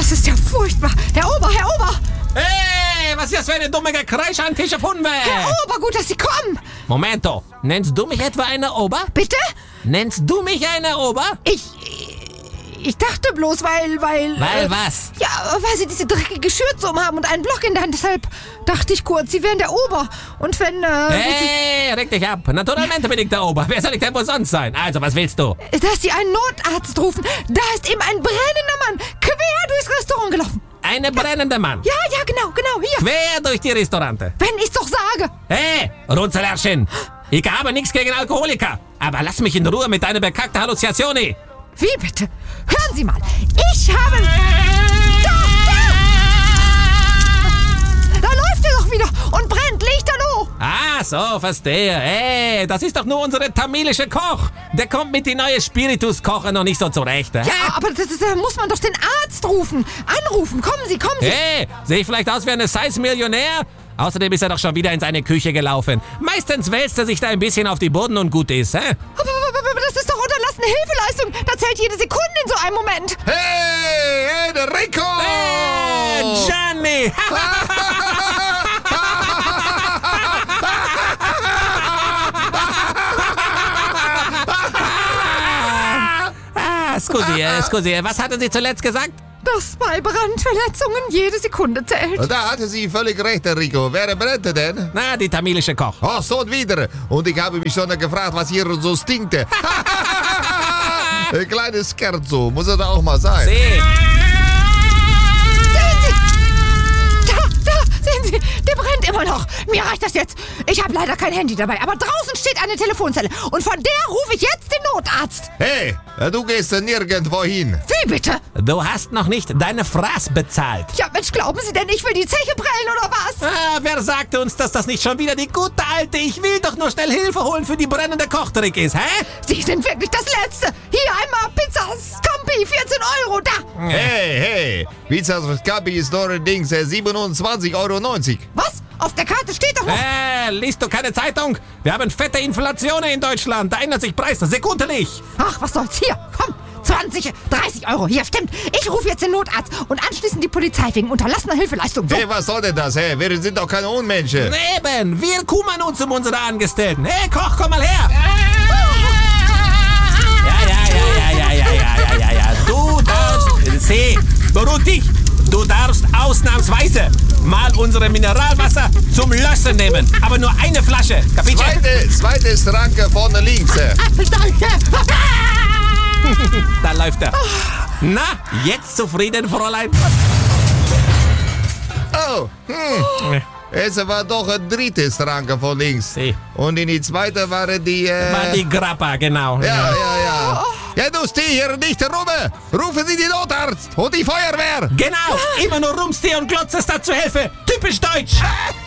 Das ist ja furchtbar. Herr Ober! Hey, was ist das für eine dumme Gekreisch an Tisch auf Hunde? Herr Ober, gut, dass Sie kommen. Momento, nennst du mich etwa eine Ober? Bitte? Nennst du mich eine Ober? Ich dachte bloß, weil... Weil was? Ja, weil Sie diese dreckige Schürze umhaben und einen Block in der Hand. Deshalb dachte ich kurz, Sie wären der Ober. Und wenn, Hey, reg dich ab. Naturalmente bin ich der Ober. Wer soll ich denn wohl sonst sein? Also, was willst du? dass Sie einen Notarzt rufen. Da ist eben ein brennender Mann quer durchs Restaurant gelaufen. Eine brennende Mann. Ja, genau, hier. Quer durch die Restaurante. Wenn ich's doch sage. Hey, Runzelärchen. Ich habe nichts gegen Alkoholiker. Aber lass mich in Ruhe mit deiner bekackten Halluzinationen. Wie bitte? Hören Sie mal. Ich habe... Da läuft er doch wieder und brennt lichterloh. Ah, so, verstehe. Hey, das ist doch nur unsere tamilische Koch. Der kommt mit die neue Spiritus-Koche noch nicht so zurecht. Ja, aber da muss man doch den Arzt anrufen. Kommen Sie. Hey, sehe ich vielleicht aus wie ein Size-Millionär? Außerdem ist er doch schon wieder in seine Küche gelaufen. Meistens wälzt er sich da ein bisschen auf die Boden und gut ist, hä? Aber das ist doch unterlassene Hilfeleistung. Da zählt jede Sekunde in so einem Moment. Hey, Enrico! Hey, Gianni! Scusi, was hatten Sie zuletzt gesagt? Dass bei Brandverletzungen jede Sekunde zählt. Da hatte sie völlig recht, Enrico. Wer brennte denn? Na, die tamilische Koch. Ach, so und wieder. Und ich habe mich schon gefragt, was hier so stinkte. Ein kleines Scherzo, muss er da auch mal sein. Sie. Sehen Sie, der brennt immer noch. Mir reicht das jetzt. Ich habe leider kein Handy dabei, aber draußen steht eine Telefonzelle. Und von der rufe ich jetzt den Notarzt. Hey, du gehst nirgendwo hin. Wie bitte? Du hast noch nicht deine Fraß bezahlt. Ja, Mensch, glauben Sie denn, ich will die Zeche prellen oder was? Ah, wer sagte uns, dass das nicht schon wieder die gute alte Ich will doch nur schnell Hilfe holen für die brennende Kochtrick ist, hä? Sie sind wirklich das Letzte. Hier einmal Pizza Scampi, 14 Euro, da. Hey, Pizza Scampi ist allerdings 27,90 Euro. Was? Auf der Karte steht doch noch... Liest du keine Zeitung? Wir haben fette Inflation in Deutschland. Da ändert sich Preis sekundlich. Ach, was soll's? Hier, komm. 20, 30 Euro. Hier, stimmt. Ich rufe jetzt den Notarzt und anschließend die Polizei wegen unterlassener Hilfeleistung. So. Hey, was soll denn das? Hey, wir sind doch keine Unmenschen. Eben, wir kümmern uns um unsere Angestellten. Hey, Koch, komm mal her. Ja. Du darfst... beruhig dich. Du darfst ausnahmsweise mal unsere Mineralwasser zum Löschen nehmen. Aber nur eine Flasche. Kapitel? Zweite Ranke vorne links. Danke. Da läuft er. Na, jetzt zufrieden, Fräulein? Oh, es war doch ein drittes Ranke von links. Si. Und in die zweite waren die... War die Grappa, genau. Ja. Ja, du steh hier nicht rum. Rufen Sie den Notarzt und die Feuerwehr. Genau, immer nur rumstehen und glotzen statt zu helfen. Typisch deutsch.